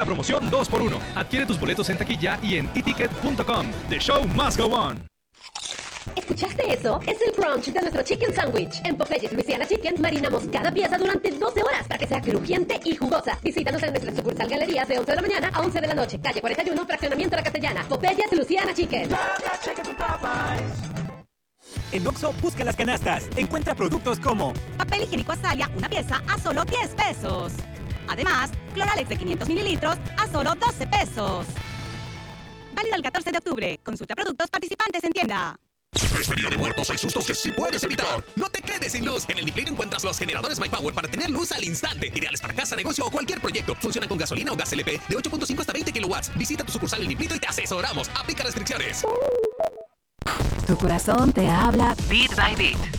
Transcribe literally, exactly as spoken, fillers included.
promoción dos por uno. Adquiere tus boletos en taquilla y en e ticket punto com. The show must go on. ¿Escuchaste eso? Es el crunch de nuestro chicken sandwich. En Popeyes Louisiana Chicken marinamos cada pieza durante doce horas para que sea crujiente y jugosa. Visítanos en nuestra sucursal Galerías de once de la mañana a once de la noche. Calle cuarenta y uno, Fraccionamiento La Castellana. Popeyes Louisiana Chicken. En Oxxo, busca las canastas. Encuentra productos como papel higiénico Azalia, una pieza a solo diez pesos. Además, Cloralex de quinientos mililitros a solo doce pesos. Válido el catorce de octubre. Consulta productos participantes en tienda. Este día de muertos hay sustos que sí puedes evitar. No te quedes sin luz. En el Niplay encuentras los generadores MyPower para tener luz al instante. Ideales para casa, negocio o cualquier proyecto. Funcionan con gasolina o gas L P de ocho punto cinco hasta veinte kilowatts. Visita tu sucursal en Niplito y te asesoramos. Aplica restricciones. Tu corazón te habla Bit by Bit.